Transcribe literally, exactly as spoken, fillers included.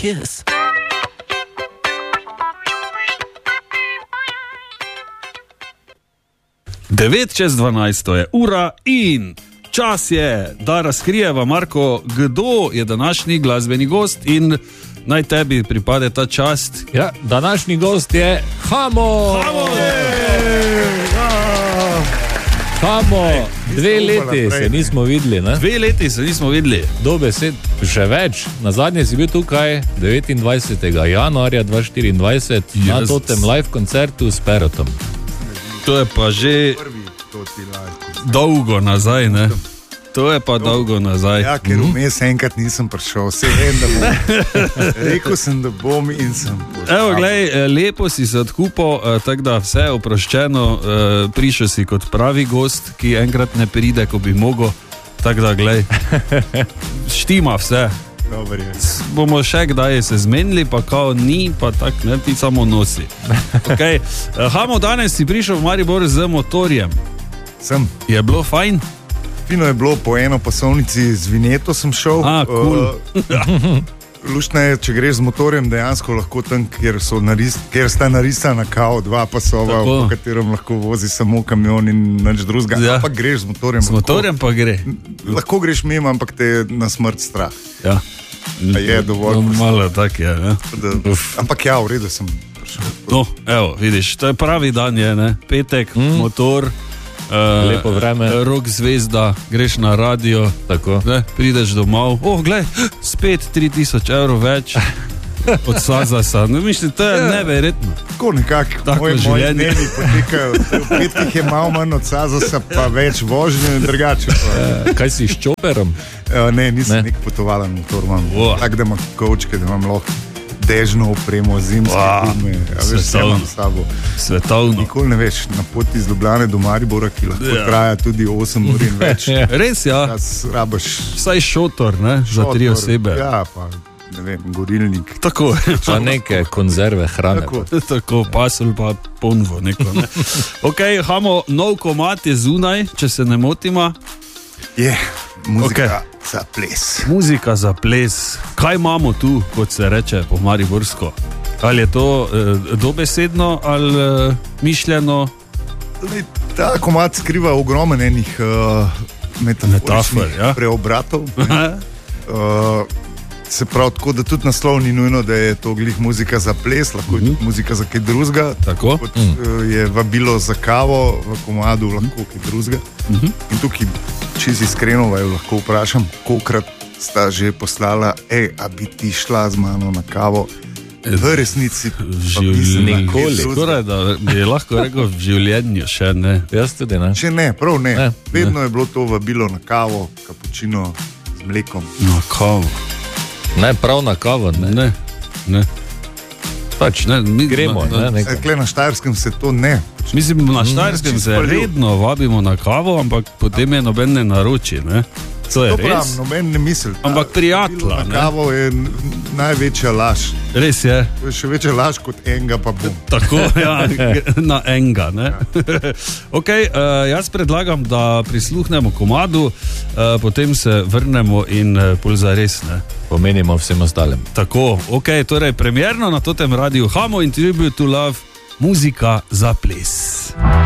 Cheers. devet čez dvanajst je ura in čas je, da razkrijeva, Marko, kdo je današnji glasbeni gost in naj tebi pripade ta čast. Ja, današnji gost je Hamo! Hamo! Hamo, dve leti se nismo videli, ne? Dve leti se nismo videli. Dobesedno, še več. Nazadnje si bil tukaj devetindvajsetega januarja dva tisoč štiriindvajset na totem live koncertu s Perotom. To je pa že dolgo nazaj, ne? To je pa dolgo nazaj. Ja, ker vmes enkrat nisem prišel, vse vem, da bom. Rekel sem, da bom in sem. Evo, glej, lepo si se odkupil, tako da vse je oproščeno, prišel si kot pravi gost, ki enkrat ne pride, ko bi mogel, tako da, glej, štima vse. Dobar je. Bomo še kdaj se zmenili, pa kao ni, pa tak, ne, ti samo nosi. Okay. Hamo, danes si prišel v Maribor z motorjem. Sem. Je bilo fajn? Fino je bilo, po eno pasovnici z vinjeto sem šel. A, cool. uh, Luštno je, če greš z motorjem, dejansko lahko tam, kjer, so naris, kjer sta narisana kao dva pasova, Tako. v katerem lahko vozi samo kamion in nič drugega. Ja. Ampak greš z motorjem. Z motorjem lahko, pa gre. Lahko greš mimo, ampak te je na smrt strah. Ja. A je dovolj. No, malo tak je, ne? Da, ampak ja, v redu sem prišel. No, evo, vidiš, to je pravi dan je, ne? Petek, mm. motor, uh, Lepo vreme. Rock zvezda, greš na radio, Tako. ne? Prideš domov, oh, glej, spet tri tisoč evrov več od Sazasa. No, mislim, to je neverjetno. Tako nekako, Tako moji življenje. dnevi potekajo. V petkih je malo manj od Sazasa, pa več vožnje in drugače. Pa. Kaj si s čoperom? Uh, ne, nisem Ne. ne. nek potovalen motor, imam Wow. tako, da imam kovčke, da imam lahko dežno opremo, zimske Wow. gume, a veš, vse Svetovno. imam s sabo. Svetovno. Nikoli ne veš, na poti iz Ljubljane do Maribora, ki lahko Ja. ja. traja tudi osem ur in več. Ja. Res, ja, Jaz rabaš vsaj šotor, ne, za tri šotor, osebe. Ja, pa ne vem, gorilnik. Tako, Pa neke konzerve hrane. Tako. tako, pasel pa ponvo neko, ne. Ok, Hamo, nov komad je zunaj, če se ne motima. Je, muzika Okej. okay. za ples. Muzika za ples. Kaj imamo tu, kot se reče po mariborsko? Ali je to eh, dobesedno ali eh, mišljeno? Lej, ta komad skriva ogromen enih uh, metaforičnih Metafor, ja. preobratov. Uh, se pravi, tako da tudi naslov ni nujno, da je to glih muzika za ples, lahko je tudi muzika za kaj drugega. Tako? Kot uh, je vabilo za kavo v komadu, lahko kaj drugega. In tukaj, čisto iskreno, vaju lahko vprašam, kolikrat sta že poslala, ej, a bi ti šla z mano na kavo. V resnici pa mislim, da Nikoli. kaj drugega. Skoraj da bi lahko rekel v življenju še ne. Jaz tudi ne. Če ne, prav ne. Ne, Vedno je bilo to vabilo na kavo, kapučino z mlekom. Na kavu. Ne, prav na kavo, ne. Ne, ne. Pač, Ne, mi gremo, na- na- ne, nekaj. Kle na Štajerskem se to ne. Mislim, na Štajerskem čisto se pa ljub. redno vabimo na kavo, ampak potem je noben ne naroči, ne? To je To pravim, res. noben ne misli. Ta Ampak prijatelja, vabilo ne. na kavo je n- največja laž. Res je. To je še večja laž kot enega pa bom. Tako, ja, na enega. Ne? Okay, uh, jaz predlagam, da prisluhnemo komadu, uh, potem se vrnemo in uh, pol za res. Ne? Pomenimo vsem ostalim. Tako, ok, torej premjerno na totem radiju Hamo in Tribute to Love, muzika za ples.